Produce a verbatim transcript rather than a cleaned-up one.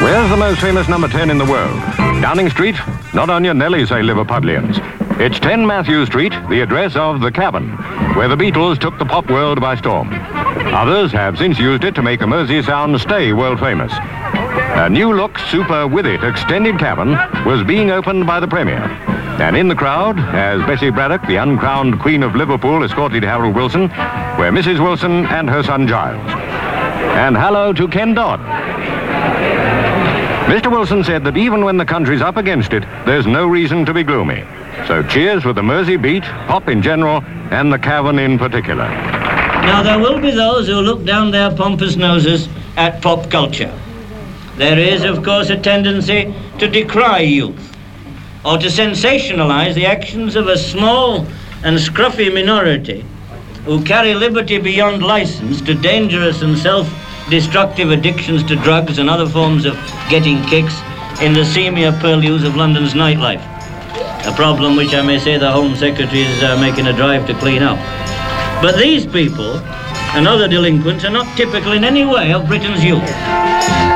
Where's the most famous number ten in the world? Downing Street? Not on your Nelly, say Liverpudlians. It's ten Matthew Street, the address of The Cavern, where the Beatles took the pop world by storm. Others have since used it to make a Merseysound stay world famous. A new-look, super with it extended cavern was being opened by the Premier. And in the crowd, as Bessie Braddock, the uncrowned Queen of Liverpool, escorted Harold Wilson, were Missus Wilson and her son Giles. And hello to Ken Dodd. Mister Wilson said that even when the country's up against it, there's no reason to be gloomy. So cheers for the Mersey beat, pop in general, and the Cavern in particular. Now, there will be those who look down their pompous noses at pop culture. There is, of course, a tendency to decry youth, or to sensationalize the actions of a small and scruffy minority who carry liberty beyond license to dangerous and self-destructive addictions to drugs and other forms of getting kicks in the seamier purlieus of London's nightlife. A problem which I may say the Home Secretary is uh, making a drive to clean up. But these people and other delinquents are not typical in any way of Britain's youth.